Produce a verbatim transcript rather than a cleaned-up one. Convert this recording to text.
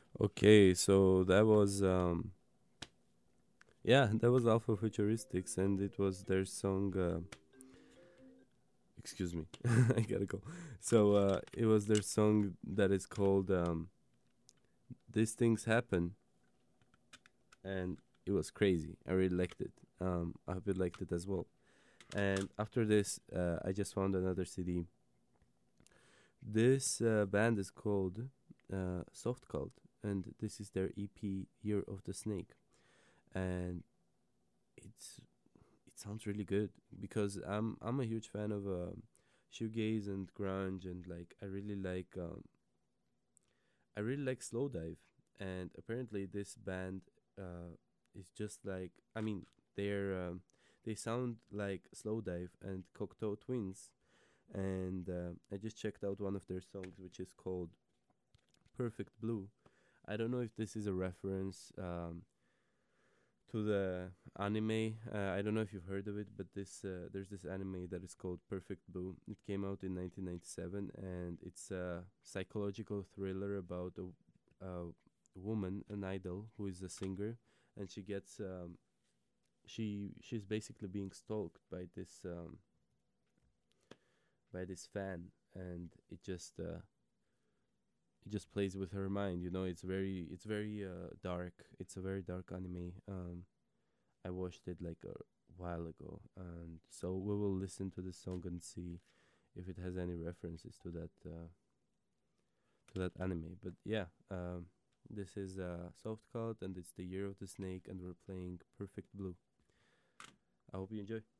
Okay, so that was um yeah, that was Alpha Futuristics, and it was their song. Uh, excuse me, I gotta go. So uh, it was their song that is called um, "These Things Happen," and it was crazy. I really liked it. Um, I hope you liked it as well. And after this, uh, I just found another C D. This uh, band is called uh, Soft Cult, and this is their E P "Year of the Snake," and it's it sounds really good because I'm I'm a huge fan of um, shoegaze and grunge, and like I really like um, I really like Slowdive, and apparently this band uh, is just like I mean they're um, they sound like Slowdive and Cocteau Twins, and uh, I just checked out one of their songs which is called Perfect Blue. I don't know if this is a reference um, to the anime. Uh, I don't know if you've heard of it, but this uh, there's this anime that is called Perfect Blue. It came out in nineteen ninety-seven, and it's a psychological thriller about a, a woman, an idol, who is a singer, and she gets um, she she's basically being stalked by this um, by this fan, and it just uh, it just plays with her mind. You know, it's very it's very uh, dark. It's a very dark anime. Um, I watched it like a while ago, and so we will listen to the song and see if it has any references to that uh, to that anime. But yeah, um, this is uh, Soft Cult, and it's the Year of the Snake, and we're playing Perfect Blue. I hope you enjoy.